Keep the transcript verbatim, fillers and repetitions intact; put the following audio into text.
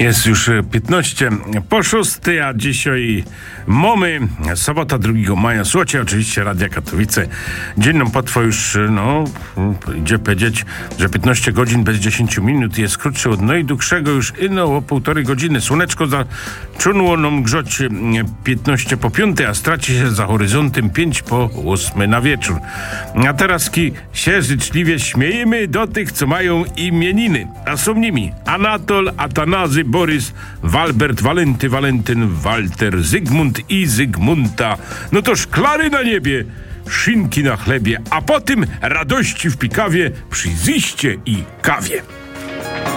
Jest już piętnaście po szóstej, a dzisiaj mamy sobota drugiego maja. Słuchajcie, oczywiście Radia Katowice. Dzień nam potrwa już, no, idzie powiedzieć, że piętnaście godzin bez dziesięć minut jest krótszy od najdłuższego już ino o półtorej godziny. Słoneczko zaczynło nam grzać piętnaście po piątej, a straci się za horyzontem pięć po ósmej na wieczór. A teraz ki się życzliwie śmiejemy do tych, co mają imieniny. A są nimi Anatol, Atanazy, Borys, Walbert, Walenty, Walentyn, Walter, Zygmunt i Zygmunta. No to szklary na niebie, szynki na chlebie, a potem radości w pikawie przy ziście i kawie.